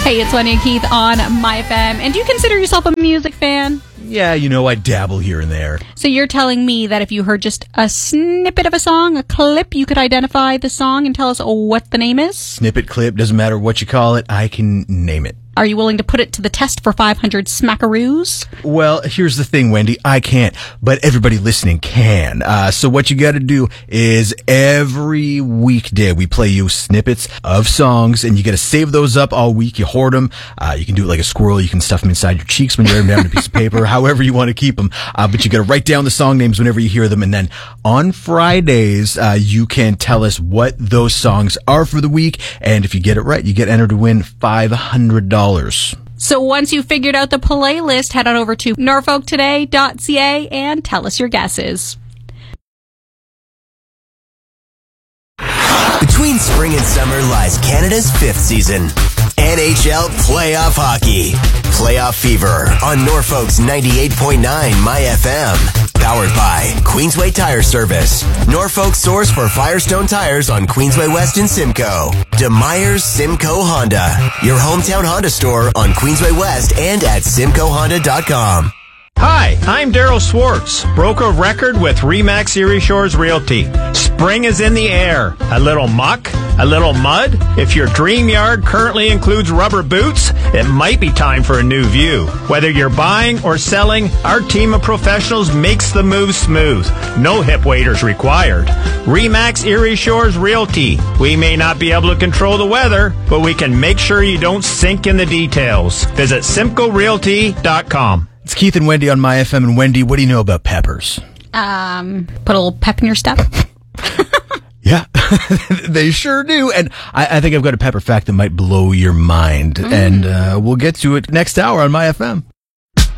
Hey, it's Wendy and Keith on My FM. And do you consider yourself a music fan? Yeah, I dabble here and there. So you're telling me that if you heard just a snippet of a song, a clip, you could identify the song and tell us what the name is? Snippet, clip, doesn't matter what you call it, I can name it. Are you willing to put it to the test for 500 smackaroos? Well, here's the thing, Wendy. I can't, but everybody listening can. So what you gotta do is every weekday we play you snippets of songs, and you gotta save those up all week. You hoard them. You can do it like a squirrel. You can stuff them inside your cheeks when you're writing down a piece of paper, however you want to keep them. But you gotta write down the song names whenever you hear them, and then on Fridays, you can tell us what those songs are for the week, and if you get it right, you get entered to win $500. So once you've figured out the playlist, head on over to norfolktoday.ca and tell us your guesses. Between spring and summer lies Canada's fifth season. NHL Playoff Hockey. Playoff Fever on Norfolk's 98.9 My FM. Powered by Queensway Tire Service. Norfolk's source for Firestone tires on Queensway West in Simcoe. DeMeyer's Simcoe Honda. Your hometown Honda store on Queensway West and at simcoehonda.com. Hi, I'm Daryl Swartz, broker of record with Remax Erie Shores Realty. Spring is in the air. A little muck, a little mud. If your dream yard currently includes rubber boots, it might be time for a new view. Whether you're buying or selling, our team of professionals makes the move smooth. No hip waders required. Remax Erie Shores Realty. We may not be able to control the weather, but we can make sure you don't sink in the details. Visit simcoerealty.com. It's Keith and Wendy on My FM. And Wendy, what do you know about peppers? Put a little pep in your step. Yeah, they sure do. And I think I've got a pepper fact that might blow your mind. And we'll get to it next hour on My FM.